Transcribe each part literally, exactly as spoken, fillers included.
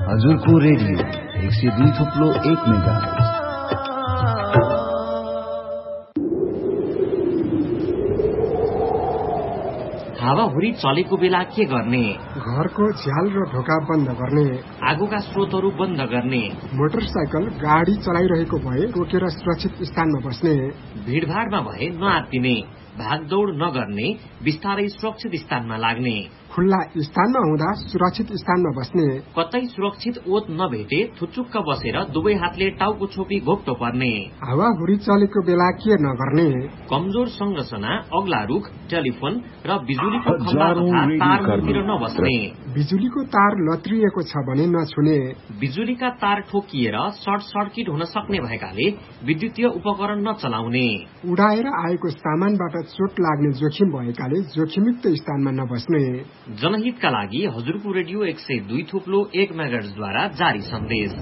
हजुरको रेडियो एक सय दुई थुप्लो एक मेगाहर्ज। हावाहुरी चलेको बेला के गर्ने? घरको झ्याल र ढोका बन्द गर्ने, आगोका स्रोतहरू बन्द गर्ने, मोटरसाइकल गाडी चलाइरहेको भए रोकेर सुरक्षित स्थानमा बस्ने, भीडभाडमा भए नआत्तिने, भागदौड नगर्ने, बिस्तारै सुरक्षित स्थानमा लाग्ने, खुल्ला स्थानमा हुँदा सुरक्षित स्थानमा बस्ने, कतै सुरक्षित ओत नभेटे थुचुक्क बसेर दुवै हातले टाउको छोपी घोप्टो पर्ने, हावाहुरी चलेको बेला के नगर्ने, कमजोर संरचना, अग्ला रुख, टेलिफोन र बिजुलीको खम्बा तथा तारतिर नबस्ने, बिजुलीको तार लत्रिएको छ भने नछुने, बिजुलीका तार ठोकिएर सर्ट सर्किट हुन सक्ने भएकाले विद्युतीय उपकरण नचलाउने, उडाएर आएको सामानबाट चोट लाग्ने जोखिम भएकाले जोखिमयुक्त स्थानमा नबस्ने। जनहितका लागि हजुरको रेडियो एक सय दुई थुप्लो एक मेगाहर्जद्वारा जारी सन्देश।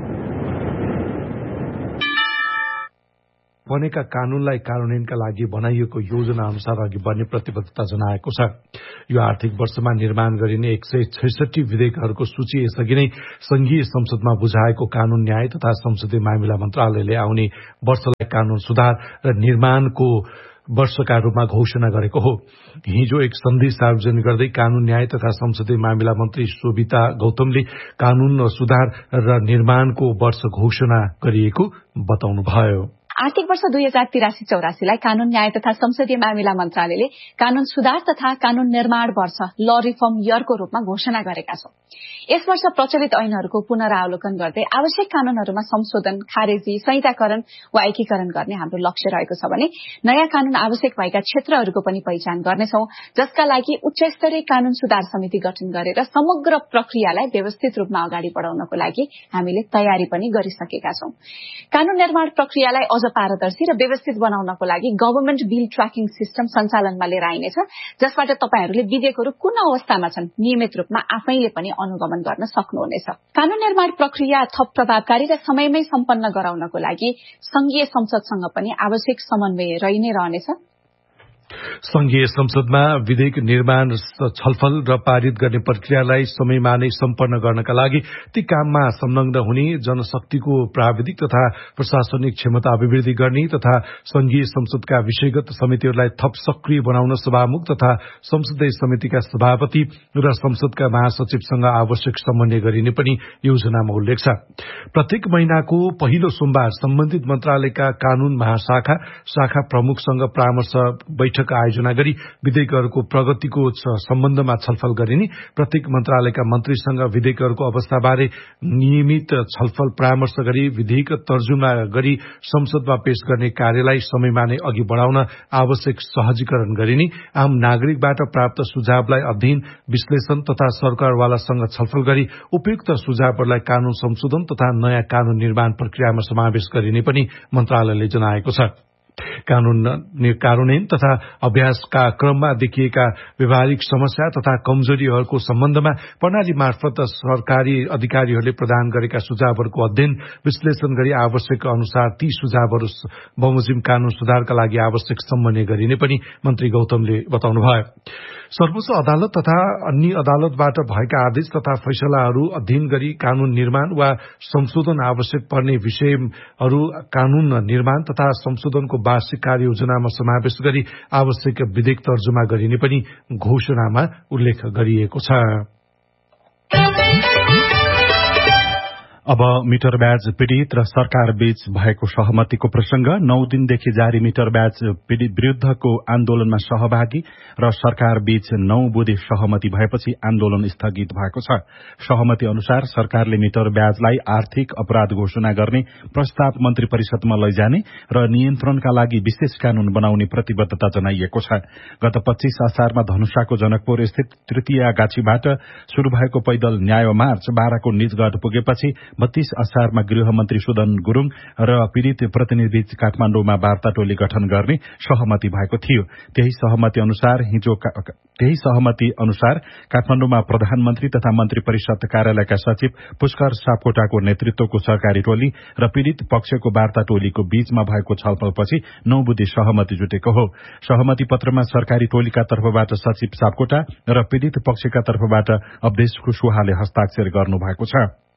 बनेका कानूनलाई कार्यान्वयनका लागि बनाइएको योजना अनुसार अघि बढ्ने प्रतिबद्धता जनाएको छ। यो आर्थिक वर्षमा निर्माण गरिने एक सय छैसठी विधेयकहरूको सूची यसअघि नै संघीय संसदमा बुझाएको कानून न्याय तथा संसदीय मामिला मन्त्रालयले आउने वर्षलाई कानून सुधार र निर्माणको वर्षका रूपमा घोषणा गरेको हो। हिजो एक सन्धि सार्वजनिक गर्दै कानून न्याय तथा संसदीय मामिला मन्त्री शोभिता गौतमले कानून सुधार र निर्माणको वर्ष घोषणा गरिएको बताउनुभयो। आर्थिक वर्ष दुई हजार तिरासी चौरासीलाई कानून न्याय तथा संसदीय मामिला मन्त्रालयले कानून सुधार तथा कानून निर्माण वर्ष ल रिफर्म इयरको रूपमा घोषणा गरेका छौं। यस वर्ष प्रचलित ऐनहरूको पुनरावलोकन गर्दै आवश्यक कानूनहरूमा संशोधन, खारेजी, संहिताकरण वा एकीकरण गर्ने हाम्रो लक्ष्य रहेको छ भने नयाँ कानून आवश्यक भएका क्षेत्रहरूको पनि पहिचान गर्नेछौं, जसका लागि उच्च स्तरीय कानून सुधार समिति गठन गरेर समग्र प्रक्रियालाई व्यवस्थित रूपमा अगाडि बढाउनको लागि हामीले तयारी पनि गरिसकेका छौं। कानून निर्माण प्रक्रियालाई अझ पारदर्शी र व्यवस्थित बनाउनको लागि गभर्नमेन्ट बिल ट्र्याकिङ सिस्टम सञ्चालनमा लिएर आइनेछ, जसबाट तपाईहरूले विधेयकहरू कुन अवस्थामा छन् नियमित रूपमा आफैले पनि अनुगमन गर्न सक्नुहुनेछ। कानून निर्माण प्रक्रिया थप प्रभावकारी र समयमै सम्पन्न गराउनको लागि संघीय संसदसँग पनि आवश्यक समन्वय रहि नै रहनेछ। संघीय संसदमा विधेयक निर्माण, छलफल र पारित गर्ने प्रक्रियालाई समयमा नै सम्पन्न गर्नका लागि ती काममा संलग्न हुने, जनशक्तिको प्राविधिक तथा प्रशासनिक क्षमता अभिवृद्धि गर्ने तथा संघीय संसदका विषयगत समितिहरूलाई थप सक्रिय बनाउन सभामुख तथा संसदीय समितिका सभापति र संसदका महासचिवसँग आवश्यक समन्वय गरिने पनि योजनामा उल्लेख छ। प्रत्येक महिनाको पहिलो सोमबार सम्बन्धित मन्त्रालयका कानून महाशाखा शाखा प्रमुखसँग परामर्श बैठक आयोजना गरी विधेयकहरूको प्रगतिको सम्बन्धमा छलफल गरिने, प्रत्येक मन्त्रालयका मन्त्रीसँग विधेयकहरूको अवस्थाबारे नियमित छलफल परामर्श गरी विधेयक तर्जुमा गरी संसदमा पेश गर्ने कार्यलाई समयमा नै अघि बढाउन आवश्यक सहजीकरण गरिने, आम नागरिकबाट प्राप्त सुझावलाई अध्ययन, विश्लेषण तथा सरकारवालासँग छलफल गरी उपयुक्त सुझावहरूलाई कानून संशोधन तथा नयाँ कानून निर्माण प्रक्रियामा समावेश गरिने पनि मन्त्रालयले जनाएको छ। कानून कार्यान्वयन तथा अभ्यासका क्रममा देखिएका व्यवहारिक समस्या तथा कमजोरीहरूको सम्बन्धमा प्रणाली मार्फत सरकारी अधिकारीहरूले प्रदान गरेका सुझावहरूको अध्ययन विश्लेषण गरी आवश्यक अनुसार ती सुझावहरू बमोजिम कानून सुधारका लागि आवश्यक समन्वय गरिने पनि मन्त्री गौतमले बताउनुभयो। सर्वोच्च अदालत तथा अन्य अदालतबाट भएका आदेश तथा फैसलाहरू अध्ययन गरी कानून निर्माण वा संशोधन आवश्यक पर्ने विषयहरू कानून निर्माण तथा संशोधनको वार्षिक कार्ययोजनामा समावेश गरी आवश्यक विधेयक तर्जुमा गरिने पनि घोषणामा उल्लेख गरिएको छ। अब मिटर ब्याज पीड़ित र सरकार बीच भएको सहमतिको प्रसंग। नौ दिनदेखि जारी मिटर ब्याज पीड़ित विरूद्धको आन्दोलनमा सहभागी र सरकार बीच नौ बुँदे सहमति भएपछि आन्दोलन स्थगित भएको छ। सहमति अनुसार सरकारले मिटर ब्याजलाई आर्थिक अपराध घोषणा गर्ने प्रस्ताव मन्त्री परिषदमा लैजाने र नियन्त्रणका लागि विशेष कानून बनाउने प्रतिबद्धता जनाइएको छ। गत पच्चीस असारमा धनुषाको जनकपुर स्थित तृतीय गाछीबाट शुरू भएको पैदल न्याय मार्च बाह्रको निजगढ पुगेपछि बत्तीस असारमा गृहमन्त्री सुदन गुरूङ र पीड़ित प्रतिनिधिबीच काठमाण्डुमा वार्ता टोली गठन गर्ने सहमति भएको थियो। त्यही सहमति अनुसार हिजो त्यही सहमति अनुसार काठमाण्डुमा प्रधानमन्त्री तथा मन्त्री परिषद कार्यालयका सचिव पुष्कर सापकोटाको नेतृत्वको सरकारी टोली र पीड़ित पक्षको वार्ता टोलीको बीचमा भएको छलफलपछि नौ बुँदे सहमति जुटेको हो। सहमति पत्रमा सरकारी टोलीका तर्फबाट सचिव सापकोटा र पीड़ित पक्षका तर्फबाट अवधेश कुशवाहाले हस्ताक्षर गर्नु भएको छ।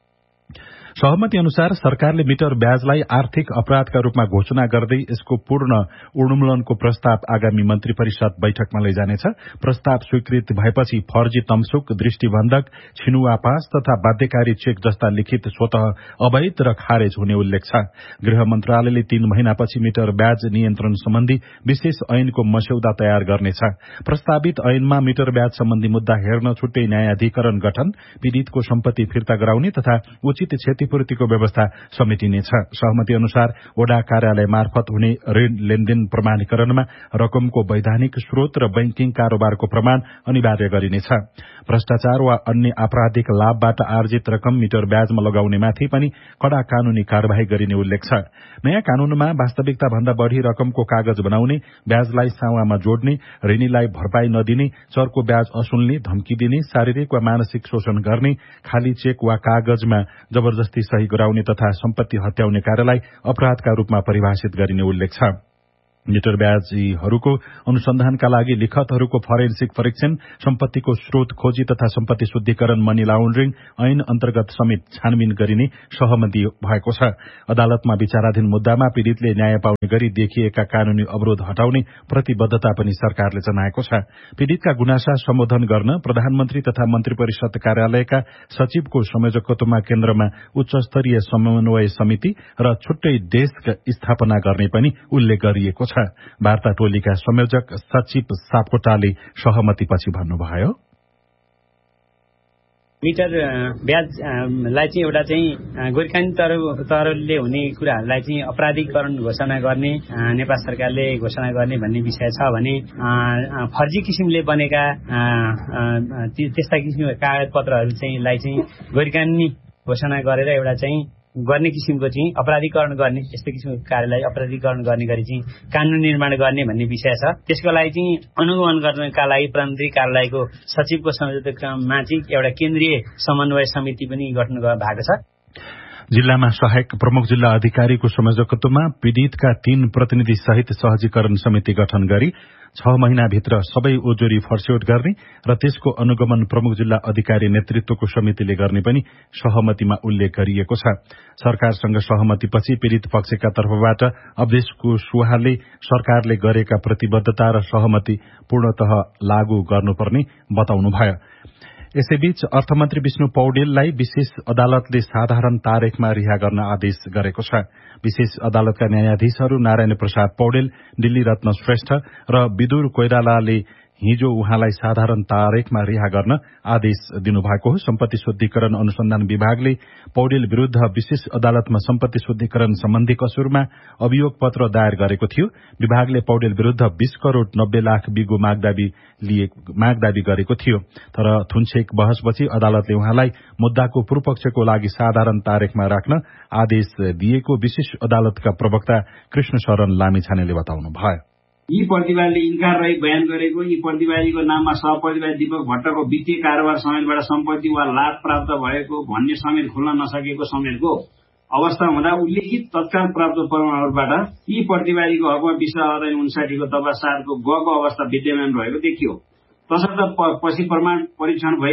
सहमति अनुसार सरकारले मिटर ब्याजलाई आर्थिक अपराधका रूपमा घोषणा गर्दै यसको पूर्ण उन्मूलनको प्रस्ताव आगामी मन्त्री परिषद बैठकमा लैजानेछ। प्रस्ताव स्वीकृत भएपछि फर्जी तमसुक, दृष्टिबन्धक, छिनुवा पास तथा बाध्यकारी चेक जस्ता लिखित स्वतः अवैध र खारेज हुने उल्लेख छ। गृह मन्त्रालयले तीन महिनापछि मिटर ब्याज नियन्त्रण सम्बन्धी विशेष ऐनको मस्यौदा तयार गर्नेछ। प्रस्तावित ऐनमा मिटर ब्याज सम्बन्धी मुद्दा हेर्न छुट्टै न्यायाधिकरण गठन, पीड़ितको सम्पत्ति फिर्ता गराउने तथा उचित क्षतिपूर्तिको व्यवस्था समेटिनेछ। सहमति अनुसार वडा कार्यालय मार्फत हुने ऋण लेनदेन प्रमाणीकरणमा रकमको वैधानिक स्रोत र बैंकिङ कारोबारको प्रमाण अनिवार्य गरिनेछ। भ्रष्टाचार वा अन्य आपराधिक लाभबाट आर्जित रकम मिटर ब्याजमा लगाउनेमाथि पनि कड़ा कानूनी कार्यवाही गरिने उल्लेख छ। नयाँ कानूनमा वास्तविकता भन्दा बढ़ी रकमको कागज बनाउने, ब्याजलाई सावामा जोड्ने, ऋणीलाई भरपाई नदिने, चर्को ब्याज असुल्ने, धम्की दिने, शारीरिक वा मानसिक शोषण गर्ने, खाली चेक वा कागजमा जबरजस्ती सही गराउने तथा सम्पत्ति हत्याउने कार्यलाई अपराधका रूपमा परिभाषित गरिने उल्लेख छ। मिटर ब्याजीहरूको अनुसन्धानका लागि लिखतहरूको फोरेन्सिक परीक्षण, सम्पत्तिको स्रोत खोजी तथा सम्पत्ति शुद्धिकरण, मनी लाउन्ड्रिङ ऐन अन्तर्गत समेत छानबिन गरिने सहमति भएको छ। अदालतमा विचाराधीन मुद्दामा पीड़ितले न्याय पाउने गरी देखिएका कानूनी अवरोध हटाउने प्रतिबद्धता पनि सरकारले जनाएको छ। पीड़ितका गुनासा सम्बोधन गर्न प्रधानमन्त्री तथा मन्त्री परिषद कार्यालयका सचिवको संयोजकत्वमा केन्द्रमा उच्च स्तरीय समन्वय समिति र छुट्टै डेस्क स्थापना गर्ने पनि उल्लेख गरिएको छ। वार्ता टोलीका संयोजक सचिव सापकोटाले सहमतिपछि भन्नुभयो, मिटर ब्याजलाई चाहिँ एउटा चाहिँ गोर्खानी तहरले हुने कुराहरूलाई चाहिँ अपराधीकरण घोषणा गर्ने नेपाल सरकारले घोषणा गर्ने भन्ने विषय छ भने फर्जी किसिमले बनेका त्यस्ता किसिमका कागज पत्रहरू चाहिँ लाई चाहिँ गोर्खानी घोषणा गरेर एउटा चाहिँ गर्ने किसिमको चाहिँ अपराधीकरण गर्ने, यस्तो किसिमको कार्यलाई अपराधीकरण गर्ने गरी चाहिँ कानून निर्माण गर्ने भन्ने विषय छ। त्यसको लागि चाहिँ अनुगमन गर्नका लागि प्रधानमन्त्री कार्यालयको सचिवको संयोजकमा चाहिँ एउटा केन्द्रीय समन्वय समिति पनि गठन भएको छ। जिल्लामा सहायक प्रमुख जिल्ला अधिकारीको संयोजकत्वमा पीड़ितका तीन प्रतिनिधि सहित सहजीकरण समिति गठन गरी छ महिनाभित्र सबै ओजोरी फर्स्यौट गर्ने र त्यसको अनुगमन प्रमुख जिल्ला अधिकारी नेतृत्वको समितिले गर्ने पनि सहमतिमा उल्लेख गरिएको छ। सरकारसँग सहमतिपछि पीड़ित पक्षका तर्फबाट अवधेशको सुहाले सरकारले गरेका प्रतिबद्धता र सहमति पूर्णतः लागू गर्नुपर्ने बताउनुभयो। यसैबीच अर्थमन्त्री विष्णु पौडेललाई विशेष अदालतले साधारण तारिखमा रिहा गर्न आदेश गरेको छ। विशेष अदालतका न्यायाधीशहरू नारायण प्रसाद पौडेल, दिल्ली रत्न श्रेष्ठ र विदुर कोइरालाले हिजो उहाँलाई साधारण तारिखमा रिहा गर्न आदेश दिनुभएको हो। सम्पत्ति शुद्धिकरण अनुसन्धान विभागले पौडेल विरूद्ध विशेष अदालतमा सम्पत्ति शुद्धिकरण सम्बन्धी कसुरमा अभियोग पत्र दायर गरेको थियो। विभागले पौडेल विरूद्ध बीस करोड़ नब्बे लाख बिगो मागदावी लिए मागदावी गरेको थियो, तर थुनछेक बहसपछि अदालतले उहाँलाई मुद्दाको पूर्वपक्षको लागि साधारण तारिखमा राख्न आदेश दिएको विशेष अदालतका प्रवक्ता कृष्ण शरण लामिछानेले बताउनुभयो। यी प्रतिवादीले इन्कार रहित बयान गरेको, यी प्रतिवादीको नाममा सहप्रतिवादी दीपक भट्टको वित्तीय कारोबार समेतबाट सम्पत्ति वा लाभ प्राप्त भएको भन्ने समेत खुल्न नसकेको समेतको अवस्था हुँदा उल्लेखित तत्काल प्राप्त प्रमाणहरूबाट यी प्रतिवादीको हकमा विश्व अदालत उन्साठी को दफा सातको गको अवस्था विद्यमान रहेको देखियो। तसर्थ पछि प्रमाण परीक्षण भई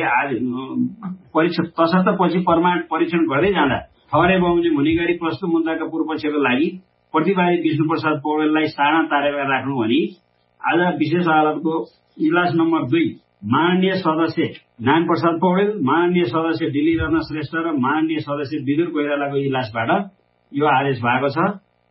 परीक्षण तसर्थ पछि प्रमाण परीक्षण गर्दै जाँदा ठहरे बमोजिम हुने गरी प्रस्तुत मुद्दाका पूर्वपक्षको लागि प्रतिवादी विष्णु प्रसाद पौडेललाई साढा तारेमा राख्नु भनी आज विशेष अदालतको इजलास नम्बर दुई माननीय सदस्य नारायण प्रसाद पौडेल, माननीय सदस्य दिल्ली रत्न श्रेष्ठ र माननीय सदस्य विदुर कोइरालाको इजलासबाट यो आदेश भएको छ।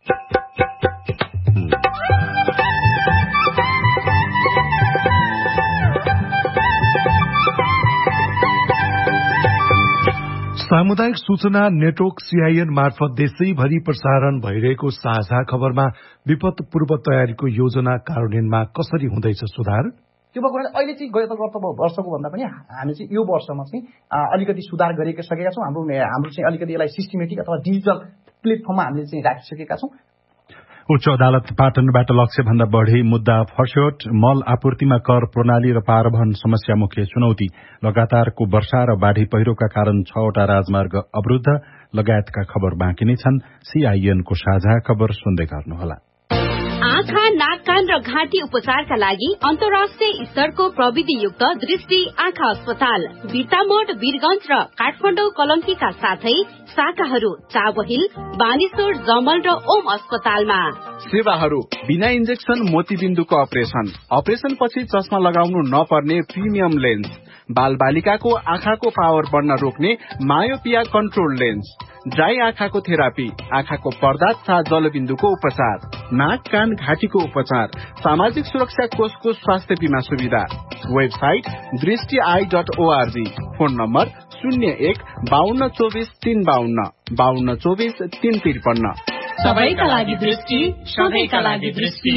सामुदायिक सूचना नेटवर्क सीआईएन मार्फत देशैभरि प्रसारण भइरहेको साझा खबरमा विपद पूर्व तयारीको योजना कार्यान्वयनमा कसरी हुँदैछ सुधार? त्यो कुरा अहिले चाहिँ गत गत वर्षको भन्दा पनि हामी चाहिँ यो वर्षमा चाहिँ अलिकति सुधार गरिसकेका सकेका छौँ। हाम्रो हाम्रो चाहिँ अलिकति यसलाई सिस्टमेटिक अथवा डिजिटल प्लेटफर्ममा हामीले चाहिँ राखिसकेका छौँ। उच्च अदालत पाटनबाट लक्ष्य भन्दा बढ़ी मुद्दा फर्स्यौट, मल आपूर्तिमा कर प्रणाली र पारवहन समस्या मुख्य चुनौती, लगातारको वर्षा र बाढ़ी पहिरोका कारण छवटा राजमार्ग अवरुद्ध लगायतका खबर बाँकी नै छन्। सीआईएनको साझा खबर सुन्दै गर्नुहोला। आँखा नाकका कान र घाँटी उपचारका लागि अन्तर्राष्ट्रिय स्तरको प्रविधियुक्त दृष्टि आँखा अस्पताल बिर्तामोड वीरगंज र काठमाडौँ कलङ्कीका साथै शाखाहरू चाबहिल बानेश्वर जमल र ओम अस्पतालमा। सेवाहरू बिना इन्जेक्सन मोतीबिन्दुको अपरेसन, अपरेसन पछि चस्मा लगाउनु नपर्ने प्रिमियम लेन्स, बाल बालिकाको आँखाको पावर बढ्न रोक्ने मायोपिया कन्ट्रोल लेन्स, ड्राई आँखाको थेरापी, आँखाको पर्दा तथा जलबिन्दुको उपचार, नाक कान घाँटीको उपचार, सामाजिक सुरक्षा कोषको स्वास्थ्य बीमा सुविधा। वेबसाइट दृष्टि I dot ORG. Phone number शून्य एक बाहन्न चौबिस तीन बाहन्न बाहन्न चौबिस तीन त्रिपन्न। सबैका लागि दृष्टि, सबैका लागि दृष्टि।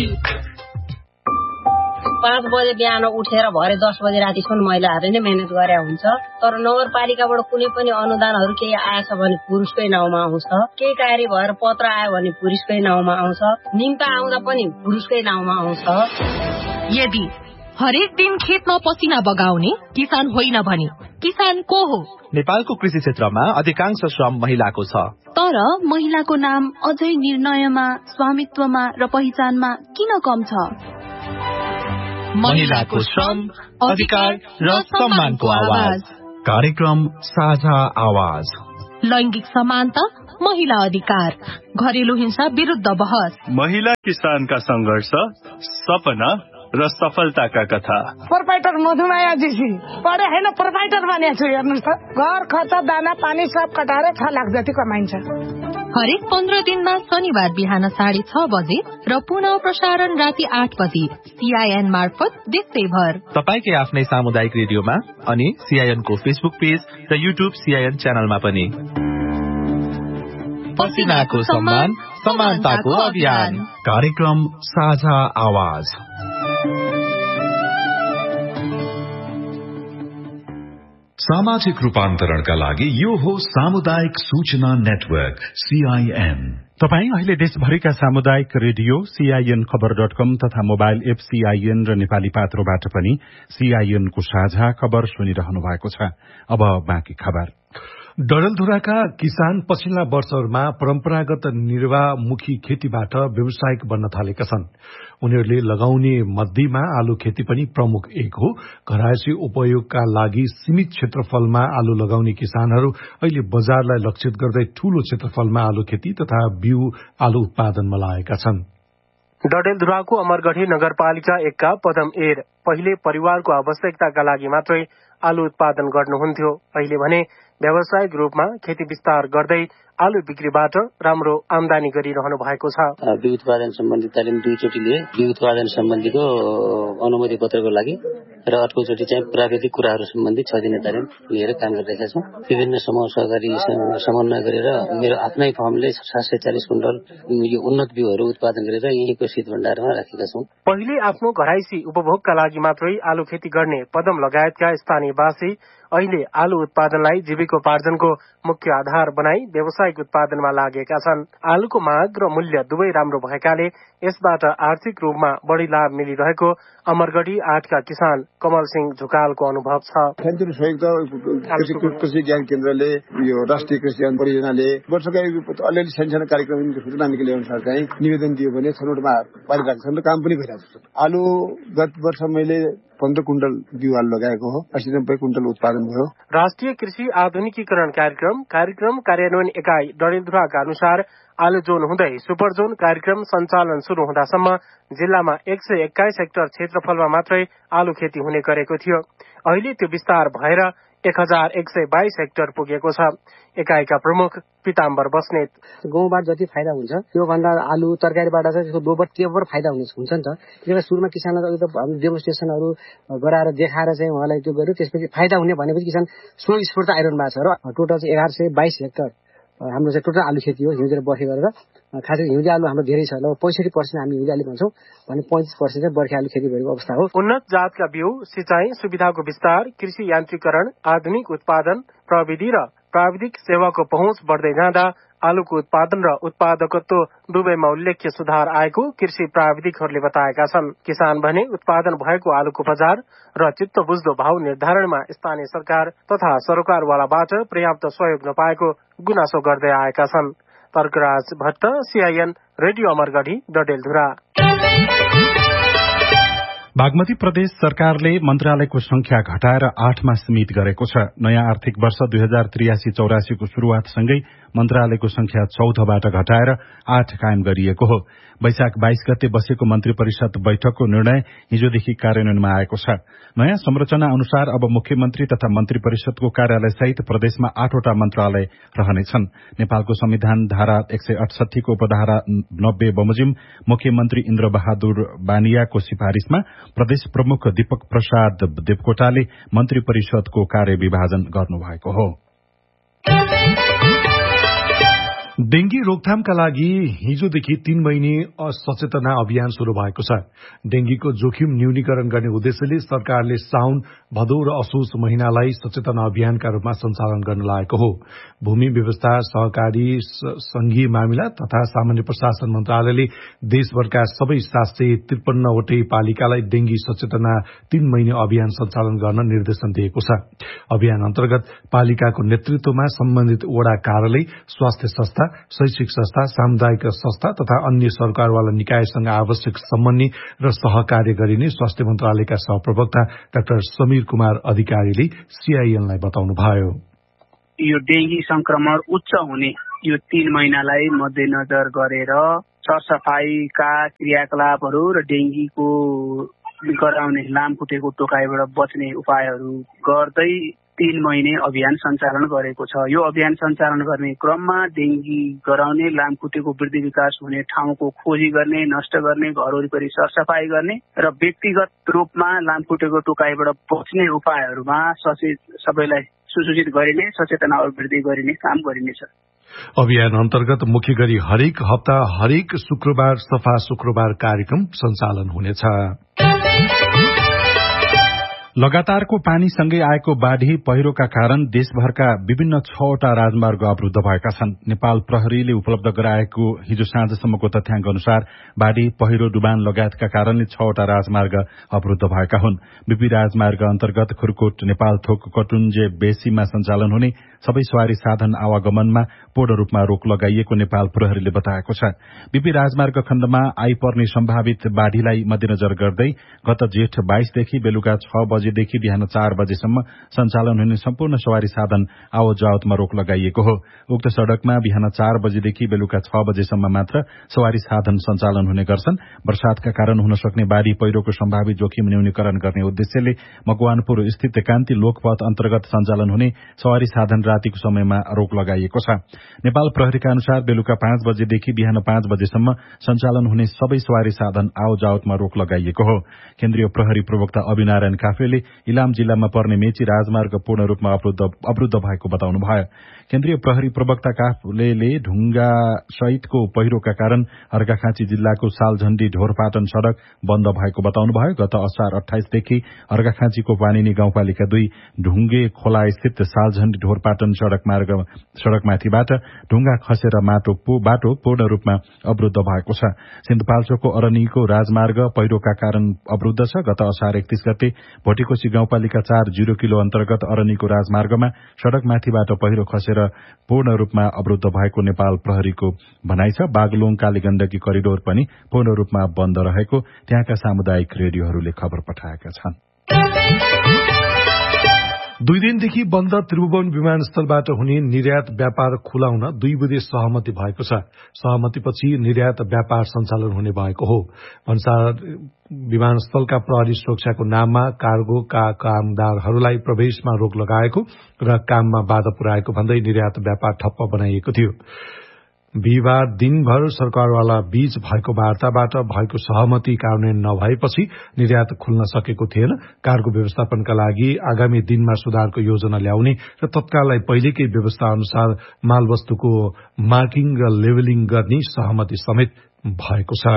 पाँच बजे बिहान उठेर भरे दस बजे रातिसम्म महिलाहरूले नै मेहनत गरे हुन्छ, तर नगरपालिकाबाट कुनै पनि अनुदानहरू केही आएछ भने पुरुषकै नाउँमा आउँछ, केही कार्य भएर पत्र आयो भने पुरुषकै नाउँमा आउँछ, निम्ता आउँदा पनि पुरुषकै नाउँमा आउँछ। यदि हरेक दिन खेतमा पसिना बगाउने किसान होइन भने किसान को हो? नेपालको कृषि क्षेत्रमा अधिकांश श्रम महिलाको छ, तर महिलाको नाम अझै निर्णयमा, स्वामित्वमा र पहिचानमा किन कम छ? महिलाको श्रम, अधिकार र सम्मानको आवाज। कार्यक्रम साझा आवाज। लैंगिक समानता, महिला अधिकार, घरेलु हिंसा विरुद्ध बहस, महिला किसानका संघर्ष, सपना र सफलताका कथा। प्रोपाइटर मधुमाया जीसी पढे होइन, प्रोपाइटर बनेको छु। हेर्नुहोस् त, घर खर्च दाना पानी सब कटाएर छ लाख जति कमाइन्छ। हरेक पन्ध्र दिनमा शनिबार बिहान साढे छ बजे र पुनः प्रसारण राति आठ बजे सीआईएन मार्फत देशैभर तपाईकै आफ्नै सामुदायिक रेडियोमा अनि सीआईएन को फेसबुक पेज र युट्युब सीआईएन च्यानलमा पनि। पसिनाको सम्मान, समानताको अभियान। कार्यक्रम साझा आवाज। सामाजिक रूपान्तरणका लागि यो हो सामुदायिक सूचना नेटवर्क सीआईएन। तपाईँ अहिले देशभरिका सामुदायिक रेडियो सीआईएन खबर डट कम तथा मोबाइल एप सीआईएन र नेपाली पात्रोबाट पनि सीआईएन को साझा खबर सुनिरहनु भएको छ। अब बाँकी खबर। डडेलधुराका किसान पछिल्ला वर्षहरूमा परम्परागत निर्वाहमुखी खेतीबाट व्यावसायिक बन्न थालेका छन्। उनीहरूले लगाउने मध्येमा आलु खेती पनि प्रमुख एक हो। घरायसी उपयोगका लागि सीमित क्षेत्रफलमा आलु लगाउने किसानहरू अहिले बजारलाई लक्षित गर्दै ठूलो क्षेत्रफलमा आलु खेती तथा बिउ आलु उत्पादनमा लागेका छन्। डडेलधुराको अमरगढी नगरपालिका एकका पदम एर पहिले परिवारको आवश्यकताका लागि मात्रै आलु उत्पादन गर्नुहुन्थ्यो। अहिले भने व्यावसायिक रूपमा खेती विस्तार गर्दै आलु बिक्रीबाट राम्रो आमदानी गरिरहनु भएको छ। बिउ उत्पादन सम्बन्धी तालिम दुईचोटि लिए। बिउ उत्पादन सम्बन्धीको अनुमति पत्रको लागि र अर्को चोटि चाहिँ प्राविधिक कुराहरू सम्बन्धी छ दिने तालिम लिएर काम गरिरहेका छौँ। विभिन्न समूह सहकारी समन्वय गरेर मेरो आफ्नै फर्मले सात सय चालिस कुइन्टल यो उन्नत बिउहरू उत्पादन गरेर यहीँको शीत भण्डारमा राखेका छौँ। पहिले आफ्नो घराइसी उपभोगका लागि मात्रै आलु खेती गर्ने पदम लगायतका स्थानीयवासी अहिले आलु उत्पादनलाई जीविकोपार्जनको मुख्य आधार बनाई व्यावसायिक उत्पादनमा लागेका छन्। आलुको माग र मूल्य दुवै राम्रो भएकाले यसबाट आर्थिक रूपमा बढ़ी लाभ मिलिरहेको अमरगढी आठका किसान कमल सिंह झुकालको अनुभव छ। कृषि ज्ञान केन्द्रले यो राष्ट्रिय कृषि ज्ञान परियोजनाले वर्षका अलिअलि सानो कार्यक्रम सूचना निकाले अनुसार चाहिँ निवेदन दियो भने छनौटमा पारिरहेको छन् र काम पनि भइरहेको छ। आलु गत वर्ष मैले पन्ध्र कुइन्टल बिउ आलु लगाएको हो, अस्सी नब्बे कुइन्टल उत्पादन भयो। राष्ट्रिय कृषि आधुनिकीकरण कार्यक्रम कार्यक्रम कार्यान्वयन एकाइ डडेलधुराका अनुसार आलु जोन हुँदै सुपर जोन कार्यक्रम सञ्चालन शुरू हुँदासम्म जिल्लामा एक सय एक्काइस हेक्टर क्षेत्रफलमा मात्रै आलु खेती हुने गरेको थियो। अहिले त्यो विस्तार भएर एक हजार एक सय बाइस हेक्टर पुगेको छ। एकाइका प्रमुख पिताम्बर बस्नेत गहुँबाट जति फाइदा हुन्छ त्योभन्दा आलु तरकारीबाट चाहिँ त्यसको दोबर टेबर फाइदा हुन्छ नि त। त्यसले सुरुमा किसानलाई हामीले डेमोन्स्ट्रेसनहरू गराएर देखाएर चाहिँ उहाँलाई त्यो गर्यो। त्यसपछि फाइदा हुने भनेपछि किसान स्वस्फूर्त आइरहनु भएको छ र टोटल चाहिँ एघार सय बाइस हेक्टर हाम्रो चाहिँ टोटल आलु खेती हो हिउँदे र बर्खे गरेर। खास गरी हिउँदे आलु हाम्रो धेरै छ, लगभग पैंसठी पर्सेन्ट हामी हिउँदे आलु भन्छौँ भने पैंतिस पर्सेन्ट चाहिँ बर्खे आलु खेती भएको अवस्था हो। उन्नत जातका बिउ, सिंचाई सुविधाको विस्तार, कृषि यान्त्रिकरण, आधुनिक उत्पादन प्रविधि र प्राविधिक सेवाको पहुँच बढ़दै जाँदा आलुको उत्पादन र उत्पादकत्व दुवैमा उल्लेख्य सुधार आएको कृषि प्राविधिकहरूले बताएका छन्। किसान भने उत्पादन भएको आलुको बजार र चित्त बुझ्दो भाव निर्धारणमा स्थानीय सरकार तथा सरकारवालाबाट पर्याप्त सहयोग नपाएको गुनासो गर्दै आएका छन्। Tarkaraj Bhatt, CIN radio Amargadhi, Dadeldhura. बागमती प्रदेश सरकारले मन्त्रालयको संख्या घटाएर आठमा सीमित गरेको छ। नयाँ आर्थिक वर्ष दुई हजार त्रियासी चौरासीको शुरूआतसँगै मन्त्रालयको संख्या चौधबाट घटाएर आठ कायम गरिएको हो। वैशाख बाइस गते बसेको मन्त्री परिषद बैठकको निर्णय हिजोदेखि कार्यान्वयनमा आएको छ। नयाँ संरचना अनुसार अब मुख्यमन्त्री तथा मन्त्री परिषदको कार्यालय सहित प्रदेशमा आठवटा मन्त्रालय रहनेछन्। नेपालको संविधान धारा एक सय अठसट्ठीको उपधारा नब्बे बमोजिम मुख्यमन्त्री इन्द्र बहादुर बानियाको सिफारिशमा प्रदेश प्रमुख दीपक प्रसाद देवकोटाले मन्त्री परिषदको कार्य विभाजन गर्नुभएको हो। डेंगी रोकथामका लागि हिजोदेखि तीन महिने सचेतना अभियान शुरू भएको छ। डेंगीको जोखिम न्यूनीकरण गर्ने उद्देश्यले सरकारले साउन, भदौ र असोज महिनालाई सचेतना अभियानका रूपमा सञ्चालन गर्न लागेको हो। भूमि व्यवस्था, सहकारी, संघीय मामिला तथा सामान्य प्रशासन मन्त्रालयले देशभरका सबै सात सय त्रिपन्नवटै पालिकालाई डेंगी सचेतना तीन महिने अभियान सञ्चालन गर्न निर्देशन दिएको छ। अभियान अन्तर्गत पालिकाको नेतृत्वमा सम्बन्धित वडा कार्यालय, स्वास्थ्य संस्था, शैक्षिक संस्था, सामुदायिक संस्था तथा अन्य सरकारवाला निकायसँग आवश्यक समन्वय र सहकार्य गरिने स्वास्थ्य मन्त्रालयका सहप्रवक्ता डाक्टर समीर कुमार अधिकारीले सीआईएनलाई बताउनुभयो। यो डेंगी संक्रमण उच्च हुने यो तीन महिनालाई मध्यनजर गरेर सरसफाईका क्रियाकलापहरू र डेंगीको गराउने लामखुट्टेको टोकाइबाट बच्ने उपायहरू गर्दै तीन महिने अभियान सञ्चालन गरेको छ। यो अभियान सञ्चालन गर्ने क्रममा डेंगी गराउने, लामखुट्टेको वृद्धि विकास हुने ठाउँको खोजी गर्ने, नष्ट गर्ने, घर वरिपरि सरसफाई गर्ने र व्यक्तिगत रूपमा लामखुट्टेको टोकाइबाट बच्ने उपायहरूमा सचेत सबैलाई सुसूचित गरिने, सचेतना वृद्धि गरिने काम गरिनेछ। अभियान अन्तर्गत मुख्य गरी हरेक हप्ता हरेक शुक्रबार सफा शुक्रबार कार्यक्रम सञ्चालन हुनेछ। लगातारको पानीसँगै आएको बाढ़ी पहिरोका कारण देशभरका विभिन्न छवटा राजमार्ग अवरुद्ध भएका छन्। नेपाल प्रहरीले उपलब्ध गराएको हिजो साँझसम्मको तथ्याङ्क अनुसार बाढ़ी, पहिरो, डुबान लगायतका कारणले छवटा राजमार्ग अवरुद्ध भएका हुन्। बीपी राजमार्ग अन्तर्गत खुरकोट नेपाल थोक कटुन्जे बेसीमा सञ्चालन हुने सबै सवारी साधन आवागमनमा पूर्ण रूपमा रोक लगाइएको नेपाल प्रहरीले बताएको छ। बीपी राजमार्ग खण्डमा आइपर्ने सम्भावित बाढ़ीलाई मध्यनजर गर्दै गत जेठ बाइसदेखि बेलुका छ बजेदेखि बिहान चार बजेसम्म सञ्चालन हुने सम्पूर्ण सवारी साधन आवत जावतमा रोक लगाइएको हो। उक्त सड़कमा बिहान चार बजेदेखि बेलुका छ बजेसम्म मात्र सवारी साधन सञ्चालन हुने गर्छन्। वर्षातका कारण हुन सक्ने बाढ़ी पहिरोको सम्भावित जोखिम न्यूनीकरण गर्ने उद्देश्यले मकवानपुर स्थित कान्ति लोकपथ अन्तर्गत सञ्चालन हुने सवारी साधन रातिको समयमा रोक लगाइएको छ। नेपाल प्रहरीका अनुसार बेलुका पाँच बजेदेखि बिहान पाँच बजेसम्म सञ्चालन हुने सबै सवारी साधन आवत जावतमा रोक लगाइएको हो। केन्द्रीय प्रहरी प्रवक्ता अभिनारायण काफ्लेले इलाम जिल्लामा पर्ने मेची राजमार्ग पूर्ण रूपमा अवरुद्ध भएको बताउनुभयो। केन्द्रीय प्रहरी प्रवक्ता काफ्लेले ढुङ्गा सहितको पहिरोका कारण अर्घाखाँची जिल्लाको सालझण्डी ढोरपाटन सड़क बन्द भएको बताउनुभयो। गत असार अठाइसदेखि अर्घाखाँचीको पानिनी गाउँपालिका दुई ढुङ्गे खोला स्थित सालझण्डी ढोरपाटन सड़क मार्ग सड़कमाथिबाट ढुङ्गा खसेर माटो बाटो पूर्ण रूपमा अवरुद्ध भएको छ। सिन्धुपाल्चोकको अरनीको राजमार्ग पहिरोका कारण अवरुद्ध छ। गत असार एकतीस गते भोटेकोशी गाउँपालिका चार जीरो किलो अन्तर्गत अरनीको राजमार्गमा सड़कमाथिबाट पहिरो खसेर पूर्ण रूपमा अवरुद्ध भएको नेपाल प्रहरीको भनाइ छ। बागलुङ कालीगण्डकी करिडोर पनि पूर्ण रूपमा बन्द रहेको त्यहाँका सामुदायिक रेडियोहरूले खबर पठाएका छन्। दुई दिनदेखि बन्द त्रिभुवन विमानस्थलबाट हुने निर्यात व्यापार खुलाउन दुई बुधे सहमति भएको छ। सहमतिपछि निर्यात व्यापार सञ्चालन हुने भएको हो। भन्सार विमानस्थलका प्रहरी सुरक्षाको नाममा कार्गोका कामदारहरूलाई प्रवेशमा रोक लगाएको र काममा बाधा पुर्याएको भन्दै निर्यात व्यापार ठप्प बनाइएको थियो। बिहिबार दिनभर सरकारवाला बीच भएको वार्ताबाट भएको सहमति कार्यान्वयन नभएपछि निर्यात खुल्न सकेको थिएन। कार्गो व्यवस्थापनका लागि आगामी दिनमा सुधारको योजना ल्याउने र तत्काललाई पहिलेकै व्यवस्था अनुसार मालवस्तुको मार्किङ र लेबलिङ गर्ने सहमति समेत भएको छ।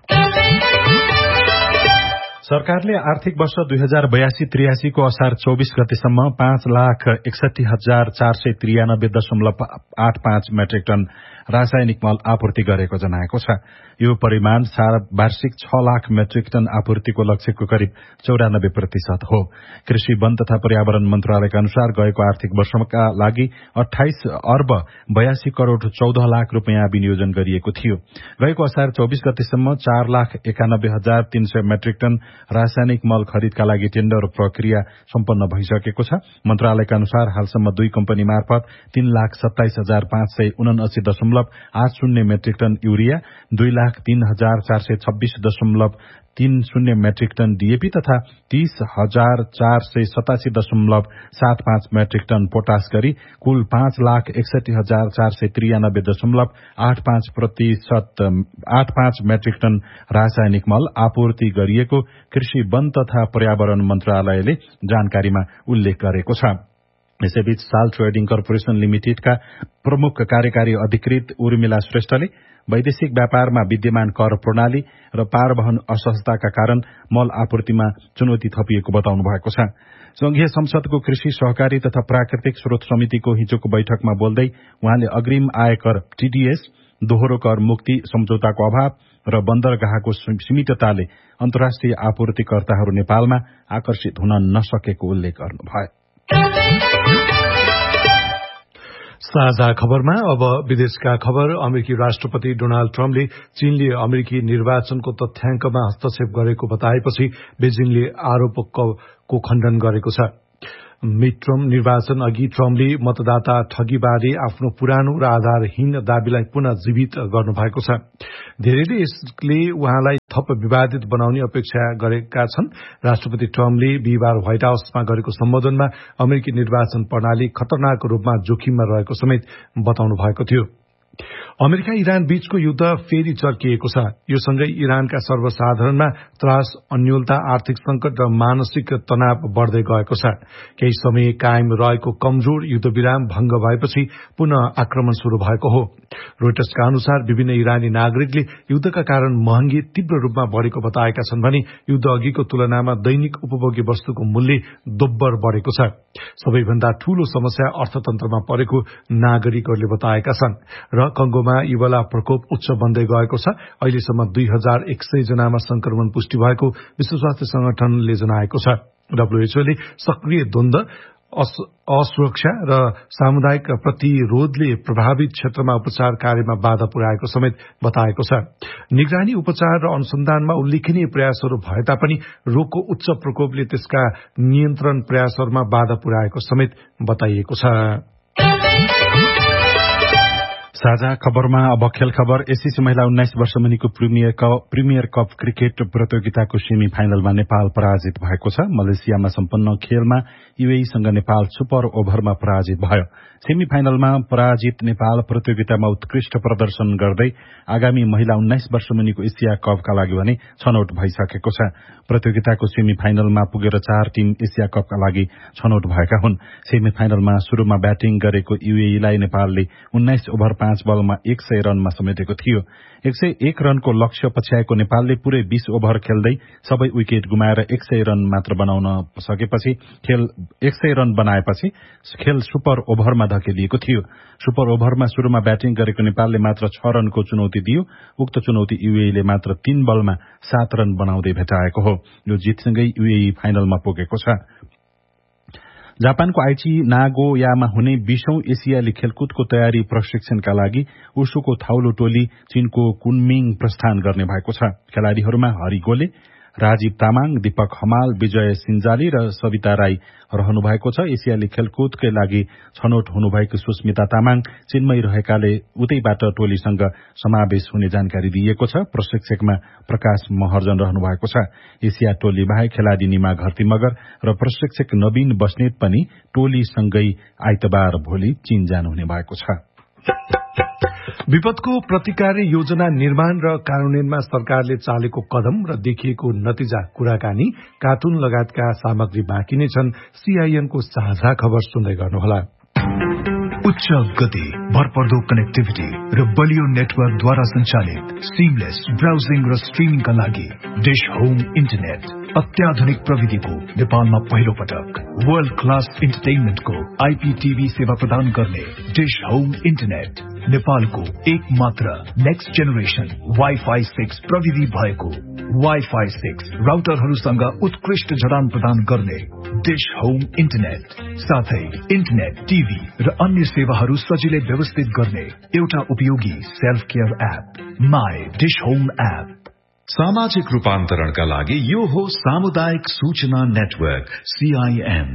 सरकारले आर्थिक वर्ष दुई हजार बयासी त्रियासीको असार चौबीस गतेसम्म पाँच लाख एकसठी हजार चार सय त्रियानब्बे दशमलव आठ पाँच मेट्रिक टन रासायनिक मल आपूर्ति गरेको जनाएको छ। यो परिमाण वार्षिक छ लाख मेट्रिक टन आपूर्तिको लक्ष्यको करिब चौरानब्बे प्रतिशत हो। कृषि, वन तथा पर्यावरण मन्त्रालयका अनुसार गएको आर्थिक वर्षका लागि अठाइस अर्ब बयासी करोड़ चौध लाख रूपियाँ विनियोजन गरिएको थियो। गएको असार चौबीस गतेसम्म चार लाख एकानब्बे हजार तीन सय मेट्रिक टन रासायनिक मल खरिदका लागि टेन्डर प्रक्रिया सम्पन्न भइसकेको छ। मन्त्रालयका अनुसार हालसम्म दुई कम्पनी मार्फत तीन लाख सत्ताइस हजार पाँच सय उनासी दशमलव आठ शून्य मेट्रिक टन युरिया, दुई लाख तीन हजार चार सय छब्बीस दशमलव तीन शून्य मेट्रिक टन डीएपी तथा तीस हजार चार सय सतासी दशमलव सात पाँच मेट्रिक टन पोटास गरी कुल पाँच लाख एकसठी हजार चार सय त्रियानब्बे दशमलव आठ पाँच प्रतिशत आठ पाँच मेट्रिक टन रासायनिक मल आपूर्ति गरिएको कृषि वन तथा पर्यावरण मन्त्रालयले जानकारीमा उल्लेख गरेको छ। यसैबीच साल ट्रेडिङ कर्पोरेशन लिमिटेडका प्रमुख कार्यकारी अधिकृत उर्मिला श्रेष्ठले वैदेशिक व्यापारमा विद्यमान कर प्रणाली र पारवहन असहजताका कारण मल आपूर्तिमा चुनौती थपिएको बताउनु भएको छ। संघीय संसदको कृषि सहकारी तथा प्राकृतिक स्रोत समितिको हिजोको बैठकमा बोल्दै उहाँले अग्रिम आयकर टीडीएस, दोहोरो कर मुक्ति सम्झौताको अभाव र बन्दरगाहको सीमितताले अन्तर्राष्ट्रिय आपूर्तिकर्ताहरू नेपालमा आकर्षित हुन नसकेको उल्लेख गर्नुभयो। साझा खबरमा अब विदेशका खबर। अमेरिकी राष्ट्रपति डोनाल्ड ट्रम्पले चीनले अमेरिकी निर्वाचनको तथ्याङ्कमा हस्तक्षेप गरेको बताएपछि बेजिङले आरोपको खण्डन गरेको छ। मिड ट्रम्प निर्वाचन अघि ट्रम्पले मतदाता ठगीबारे आफ्नो पुरानो र आधारहीन दावीलाई पुनः जीवित गर्नुभएको छ। धेरैले यसले उहाँलाई थप विवादित बनाउने अपेक्षा गरेका छन्। राष्ट्रपति ट्रम्पले बिहिबार व्हाइट हाउसमा गरेको सम्बोधनमा अमेरिकी निर्वाचन प्रणाली खतरनाक रूपमा जोखिममा रहेको समेत बताउनु भएको थियो। अमेरिका इरान बीचको युद्ध फेरि चर्किएको छ। यो सँगै इरानका सर्वसाधारणमा त्रास, अन्योलता, आर्थिक संकट र मानसिक तनाव बढ्दै गएको छ। केही समय कायम रहेको कमजोर युद्धविराम भंग भएपछि पुनः आक्रमण शुरू भएको हो। रोइटर्सका अनुसार विभिन्न इरानी नागरिकले युद्धका कारण महँगी तीव्र रूपमा बढ़ेको बताएका छन् भने युद्ध अघिको तुलनामा दैनिक उपभोग्य वस्तुको मूल्य दोब्बर बढ़ेको छ। सबैभन्दा ठूलो समस्या अर्थतन्त्रमा परेको नागरिकहरूले बताएका छन् र कंगोमा इबोला प्रकोप उच्च बन्दै गएको छ। अहिलेसम्म दुई हजार एक सय जनामा संक्रमण पुष्टि भएको विश्व स्वास्थ्य संगठनले जनाएको छ। डब्ल्यूएचओले सक्रिय द्वन्द, असुरक्षा र सामुदायिक प्रतिरोधले प्रभावित क्षेत्रमा उपचार कार्यमा बाधा पुर्याएको समेत बताएको छ। निगरानी, उपचार र अनुसन्धानमा उल्लेखनीय प्रयासहरू भए तापनि रोगको उच्च प्रकोपले त्यसका नियन्त्रण प्रयासहरूमा बाधा पुर्याएको समेत बताइएको छ। साझा खबरमा अब खेल खबर। एससीसी महिला उन्नाइस वर्ष मुनिको premier cup premier cup cricket प्रतियोगिताको सेमी फाइनलमा नेपाल पराजित भएको छ। मलेसियामा सम्पन्न खेलमा यूएईसँग नेपाल सुपर ओभरमा पराजित भयो। सेमी फाइनलमा पराजित नेपाल प्रतियोगितामा उत्कृष्ट प्रदर्शन गर्दै आगामी महिला उन्नाइस वर्ष मुनिको एसिया कपका लागि भने छनौट भइसकेको छ। प्रतियोगिताको सेमी फाइनलमा पुगेर चार टीम एसिया कपका लागि छनौट भएका हुन्। सेमी फाइनलमा शुरूमा ब्याटिङ गरेको यूएईलाई नेपालले उन्नाइस ओभर पाँच बलमा एक सय रनमा समेटेको थियो। एक सय एक रनको लक्ष्य पछ्याएको नेपालले पूरै बीस ओभर खेल्दै सबै विकेट गुमाएर एक सय रन मात्र बनाउन सकेपछि खेल एक सय रन बनाएपछि खेल सुपर ओभरमा धकेलिएको थियो। सुपर ओभरमा शुरूमा ब्याटिङ गरेको नेपालले मात्र छ रनको चुनौती दियो। उक्त चुनौती यूएईले मात्र तीन बलमा सात रन बनाउँदै भेटाएको हो। यो जितसँगै यूएई फाइनलमा पुगेको छ। जापानको आइची नागोयामा हुने बीसौं एसियाली खेलकुदको तयारी प्रशिक्षणका लागि उसुको थाउलो टोली चीनको कुनमिङ प्रस्थान गर्ने भएको छ। खेलाड़ीहरूमा हरि गोले, राजीव तामाङ, दीपक हमाल, विजय सिन्जाली र सविता राई रहनु भएको छ। एसियाली खेलकुदकै लागि छनौट हुनुभएको सुस्मिता तामाङ चीनमै रहेकाले उतैबाट टोलीसँग समावेश हुने जानकारी दिइएको छ। प्रशिक्षकमा प्रकाश महर्जन रहनु भएको छ। एसिया टोली बाहेक खेलाड़ी निमा घरती मगर र प्रशिक्षक नवीन बस्नेत पनि टोलीसँगै आइतबार भोलि चीन जानुहुने भएको छ। विपदको प्रतिकार योजना निर्माण र कार्यान्वयनमा सरकारले चालेको कदम र देखिएको नतिजा कुराकानी, कार्टुन लगायतका सामग्री बाँकी नै छन्। सीआईएनको साझा खबर सुन्दै गर्नुहोला। उच्च गति, भरपर्दो कनेक्टिभिटी र बलियो नेटवर्कद्वारा सञ्चालित सिमलेस ब्राउजिङ र स्ट्रिमिङका लागि डिश होम इन्टरनेट अत्याधुनिक प्रविधिको नेपालमा पहिलो पटक वर्ल्ड क्लास इन्टरटेनमेन्टको आईपीटीभी सेवा प्रदान गर्ने डिश होम इन्टरनेट नेपालको एक मात्र नेक्स्ट जेनेरेसन वाइफाई सिक्स प्रविधि भएको वाइफाई सिक्स राउटरहरूसँग उत्कृष्ट जडान प्रदान गर्ने डिश होम इन्टरनेट, साथै इन्टरनेट, टीभी र अन्य सेवाहरू सजिलै व्यवस्थित गर्ने एउटा उपयोगी self care app my dish home app. सामाजिक रूपान्तरणका लागि यो हो सामुदायिक सूचना नेटवर्क सीआईएन।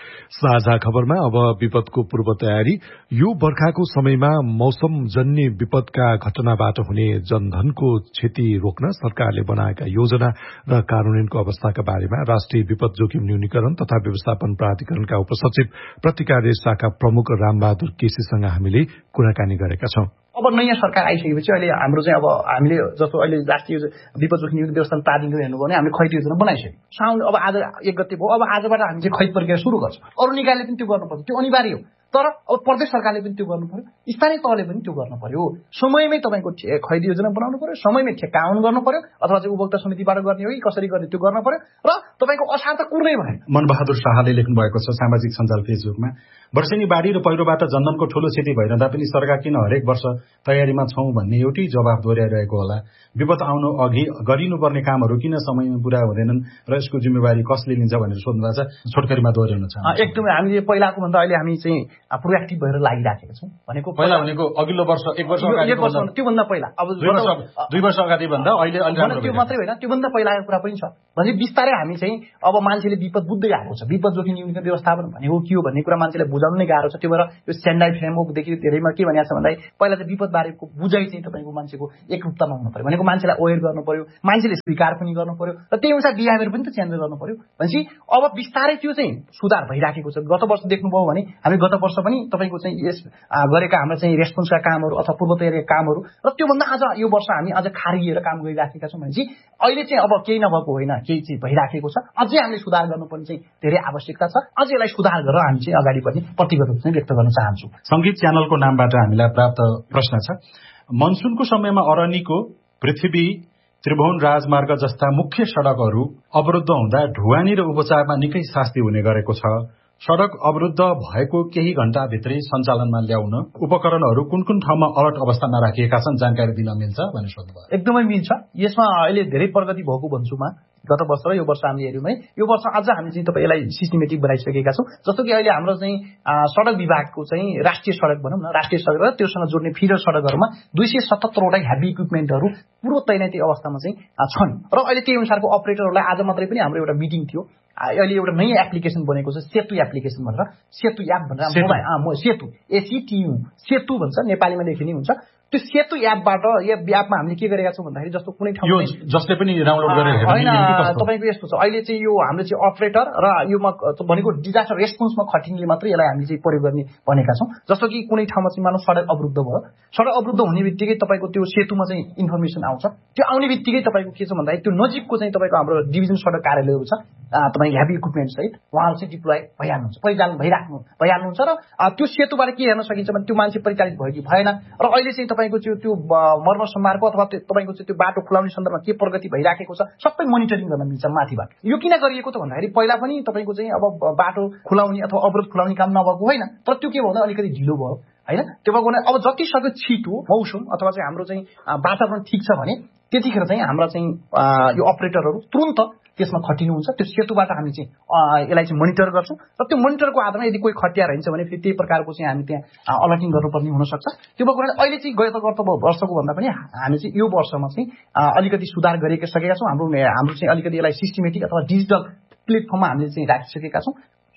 साझा खबरमा अब विपदको पूर्व तयारी। यो बर्खाको समयमा मौसम जन्य विपदका घटनाबाट हुने जनधनको क्षति रोक्न सरकारले बनाएका योजना र कार्यान्वयनको अवस्थाका बारेमा राष्ट्रिय विपद जोखिम न्यूनीकरण तथा व्यवस्थापन प्राधिकरणका उपसचिव प्रतिकार्य शाखा प्रमुख रामबहादुर केसीसँग हामीले कुराकानी गरेका छौं। अब नयाँ सरकार आइसकेपछि अहिले हाम्रो चाहिँ अब हामीले जस्तो अहिले राष्ट्रिय विपद जोखिम व्यवस्थापन प्राधिकरण हेर्नुभयो भने हामीले खैत योजना बनाइसक्यौँ। साउन अब आज एक गते भयो, अब आजबाट हामी चाहिँ खैत प्रक्रिया सुरु गर्छौँ। अरू निकायले पनि त्यो गर्नुपर्छ, त्यो अनिवार्य हो। तर अब प्रदेश सरकारले पनि त्यो गर्नु पर्यो, स्थानीय तहले पनि त्यो गर्नु पर्यो। समयमै तपाईँको खैद योजना बनाउनु पर्यो, समयमै ठेक्काउन गर्नु पर्यो, अथवा चाहिँ उपभोक्ता समितिबाट गर्ने हो कि कसरी गर्ने त्यो गर्न पर्यो। र तपाईँको असार त कुर्नै भएन। मनबहादुर शाहले लेख्नु भएको छ सामाजिक सञ्जाल फेसबुकमा, वर्षेनी बाढी र पहिरोबाट जनधनको ठूलो क्षति भइरहँदा पनि सरकार किन हरेक वर्ष तयारीमा छौं भन्ने एउटै जवाफ दोहोर्याइरहेको होला। विपद आउनु अघि गरिनुपर्ने कामहरू किन समयमा पूरा हुँदैनन् र यसको जिम्मेवारी कसले लिन्छ भनेर सोध्नु भएको छ। छोटकरीमा दोहोर्याउन चाहन्छु। एकदमै हामीले पहिलाको भन्दा अहिले हामी चाहिँ प्रोएक्टिभ भएर लागिराखेका छौँ। भनेको पहिला भनेको अघिल्लो वर्ष एक वर्ष एक वर्ष त्योभन्दा पहिला अब दुई वर्ष अगाडि भन्दा अहिले त्यो मात्रै होइन, त्योभन्दा पहिलाको कुरा पनि छ। भने बिस्तारै हामी चाहिँ अब मान्छेले विपद बुझ्दै आएको छ। विपद जोखिम न्यूनीकरण व्यवस्थापन भनेको के हो भन्ने कुरा मान्छेले बुझाउन नै गाह्रो छ। त्यो भएर यो सेन्डाई फ्रेमवर्कदेखि धेरैमा के भनेको छ भन्दा पहिला चाहिँ विपद बारेको बुझाइ चाहिँ तपाईँको मान्छेको एकरूपतामा हुनु पर्यो। भनेको मान्छेलाई अवेर गर्नु पर्यो, मान्छेले स्वीकार पनि गर्नु पर्यो र त्यही अनुसार बिहेभियर पनि त चेन्ज गर्नु पर्यो। भनेपछि अब बिस्तारै त्यो चाहिँ सुधार भइराखेको छ। गत वर्ष देख्नुभयो भने हामी गत वर्ष पनि तपाईँको चाहिँ यस गरेका हाम्रा चाहिँ रेस्पोन्सका कामहरू अथवा पूर्व तयारीका कामहरू र त्योभन्दा आज यो वर्ष हामी अझ खारिएर काम गरिराखेका छौँ। भनेपछि अहिले चाहिँ अब केही नभएको होइन, केही चाहिँ भइराखेको छ। अझै हामीले सुधार गर्नुपर्ने चाहिँ धेरै आवश्यकता छ। अझै यसलाई सुधार गरेर हामी चाहिँ अगाडि बढ्ने प्रतिबद्धता चाहिँ व्यक्त गर्न चाहन्छु। संगीत च्यानलको नामबाट हामीलाई प्राप्त प्रश्न छ, मनसुनको समयमा अरनीको पृथ्वी त्रिभुवन राजमार्ग जस्ता मुख्य सड़कहरू अवरुद्ध हुँदा ढुवानी र उपचारमा निकै शास्ति हुने गरेको छ। सड़क अवरुद्ध भएको केही घण्टाभित्रै सञ्चालनमा ल्याउन उपकरणहरू कुन कुन ठाउँमा अलर्ट अवस्थामा राखिएका छन्, जानकारी दिन मिल्छ भनेर सोध्नुभयो। एकदमै मिल्छ। यसमा अहिले धेरै प्रगति भएको भन्छु म। गत वर्ष र यो वर्ष हामीले हेऱ्यौँ है, यो वर्ष अझ हामी चाहिँ तपाईँ यसलाई सिस्टमेटिक बनाइसकेका छौँ। जस्तो कि अहिले हाम्रो चाहिँ सड़क विभागको चाहिँ राष्ट्रिय सड़क भनौँ न, राष्ट्रिय सड़क र त्योसँग जोड्ने फिडर सड़कहरूमा दुई सय सतहत्तरवटा हेभी इक्विपमेन्टहरू पूर्व तैनाती अवस्थामा चाहिँ छन्। र अहिले त्यही अनुसारको अपरेटरहरूलाई आज मात्रै पनि हाम्रो एउटा मिटिङ थियो। अहिले एउटा नयाँ एप्लिकेसन बनेको छ, सेतु एप्लिकेसन भनेर, सेतु एप भनेर मोबाइल सेतु एसिटियु सेतु भन्छ, नेपालीमा लेखिने हुन्छ। त्यो सेतु एपबाट यो एपमा हामीले के गरेका छौँ भन्दाखेरि जस्तो कुनै ठाउँमा जसले पनि डाउनलोड गरेर होइन तपाईँको यस्तो छ। अहिले चाहिँ यो हाम्रो चाहिँ अपरेटर र यो भनेको डिजास्टर रेस्पोन्समा खटिनेले मात्रै यसलाई हामीले चाहिँ प्रयोग गर्ने भनेका छौँ। जस्तो कि कुनै ठाउँमा चाहिँ मानव सडक अवरुद्ध भयो, सडक अवरुद्ध हुने बित्तिकै तपाईँको त्यो सेतुमा चाहिँ इन्फर्मेसन आउँछ। त्यो आउने बित्तिकै तपाईँको के छ भन्दाखेरि त्यो नजिकको चाहिँ तपाईँको हाम्रो डिभिजन सडक कार्यालयहरू छ, तपाईँ हेभी इक्विपमेन्ट सहित उहाँहरू चाहिँ डिप्लोय भइहाल्नुहुन्छ, परिचालन भइराख्नु भइहाल्नुहुन्छ। र त्यो सेतुबाट के हेर्न सकिन्छ भने त्यो मान्छे परिचालित भयो कि भएन, र अहिले चाहिँ तपाईँको त्यो त्यो मर्मसम्मारको अथवा तपाईँको चाहिँ त्यो बाटो खुलाउने सन्दर्भमा के प्रगति भइराखेको छ सबै मोनिटरिङ गर्न मिल्छ माथिबाट। यो किन गरिएको त भन्दाखेरि पहिला पनि तपाईँको चाहिँ अब बाटो खुलाउने अथवा अवरोध खुलाउने काम नभएको होइन, तर त्यो के भयो भने अलिकति ढिलो भयो होइन। त्यो भएको अब जति सक्यो छिटो मौसम अथवा चाहिँ हाम्रो चाहिँ वातावरण ठिक छ भने त्यतिखेर चाहिँ हाम्रा चाहिँ यो अपरेटरहरू तुरन्त त्यसमा खटिनुहुन्छ। त्यो सेतुबाट हामी चाहिँ यसलाई चाहिँ मोनिटर गर्छौँ र त्यो मोनिटरको आधारमा यदि कोही खटिया रहन्छ भने फेरि त्यही प्रकारको चाहिँ हामी त्यहाँ अलर्टिङ गर्नुपर्ने हुनसक्छ। त्यो भएको कारण अहिले चाहिँ गत गत वर्षको भन्दा पनि हामी चाहिँ यो वर्षमा चाहिँ अलिकति सुधार गरेका सकेका छौँ। हाम्रो हाम्रो चाहिँ अलिकति यसलाई सिस्टमेटिक अथवा डिजिटल प्लेटफर्ममा हामीले चाहिँ राखिसकेका छौँ।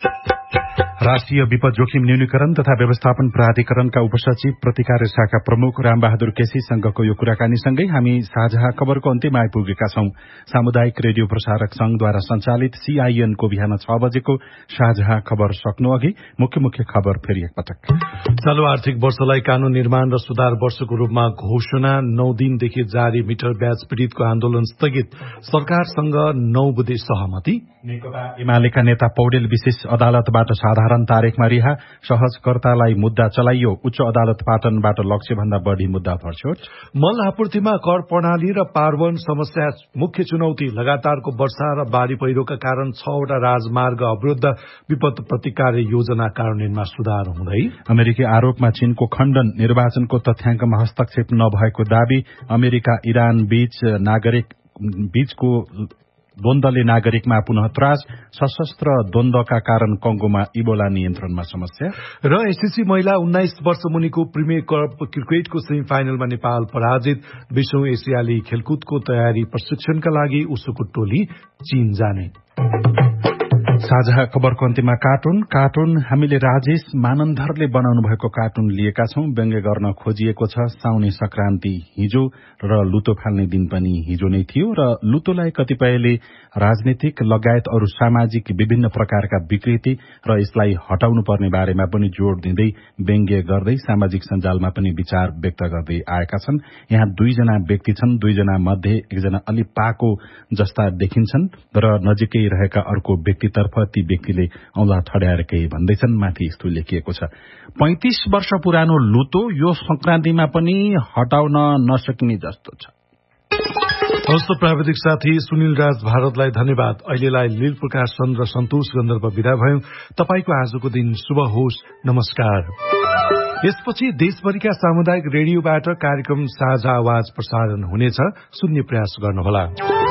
राष्ट्रिय विपद जोखिम न्यूनीकरण तथा व्यवस्थापन प्राधिकरणका उपसचिव प्रतिकार्य शाखा प्रमुख रामबहादुर केसीसँगको यो कुराकानीसँगै हामी साझा खबरको अन्त्यमा आइपुगेका छौं। सामुदायिक रेडियो प्रसारक संघद्वारा सञ्चालित सीआईएनको बिहान छ बजेको साझा खबर सक्नु अघि मुख्य मुख्य खबर फेरि एकपटक। चालू आर्थिक वर्षलाई कानून निर्माण र सुधार वर्षको रूपमा घोषणा, नौ दिनदेखि जारी मिटर ब्याज पीड़ितको आन्दोलन स्थगित, सरकारसँग नौ बुधे सहमति। नेकपा एमालेका नेता पौडेल विशेष अदालतबाट साधारण तारिखमा रिहा, सहजकर्तालाई मुद्दा चलाइयो, उच्च अदालत पाटनबाट लक्ष्य भन्दा बढ़ी मुद्दा फर्स्योट। मल आपूर्तिमा कर प्रणाली र पार्वन समस्या मुख्य चुनौती, लगातारको वर्षा र बाढ़ी पहिरोका कारण छवटा राजमार्ग अवरुद्ध, विपद प्रतिकार योजना कार्यान्वयनमा सुधार हुँदै। अमेरिकी आरोपमा चीनको खण्डन, निर्वाचनको तथ्याङ्कमा हस्तक्षेप नभएको दावी, अमेरिका इरान बीच नागरिक बीचको द्वन्द्वले नागरिकमा पुनः त्रास, सशस्त्र द्वन्द्वका कारण कंगोमा इबोला नियन्त्रणमा समस्या र एससीसी महिला उन्नाइस वर्ष मुनिको प्रिमियर कप क्रिकेटको सेमी फाइनलमा नेपाल पराजित। विश्व एसियाली खेलकुदको तयारी प्रशिक्षणका लागि उसको टोली चीन जाने। साझा खबरको अन्त्यमा कार्टुन कार्टुन हामीले राजेश मानन्धरले बनाउनु भएको कार्टुन लिएका छौं। व्यङ्ग्य गर्न खोजिएको छ साउने संक्रान्ति हिजो र लुतो फाल्ने दिन पनि हिजो नै थियो र लुतोलाई कतिपयले राजनीतिक लगायत अरू सामाजिक विभिन्न प्रकारका विकृति र यसलाई हटाउनु पर्ने बारेमा पनि जोड़ दिँदै व्यङ्ग्य गर्दै सामाजिक सञ्जालमा पनि विचार व्यक्त गर्दै आएका छन्। यहाँ दुईजना व्यक्ति छन्, दुईजना मध्ये एकजना अलि पाको जस्ता देखिन्छन् र नजिकै रहेका अर्को व्यक्तितर्फ ती व्यक्तिले औंला ठड्याएर केही भन्दैछन्। माथि यस्तो लेखिएको छ, पैंतिस वर्ष पुरानो लुतो यो संक्रान्तिमा पनि हटाउन नसकिने जस्तो छ। हस्त प्राविधिक साथी सुनिल राज भारतलाई धन्यवाद। अहिलेलाई लील प्रकाशन र सन्तोष गन्धर्व विदा भयौं। तपाईको आजको दिन शुभ होस्। नमस्कार। यसपछि देशभरिका सामुदायिक रेडियोबाट कार्यक्रम साझा आवाज प्रसारण हुनेछ। सुन्ने प्रयास गर्नुहोला।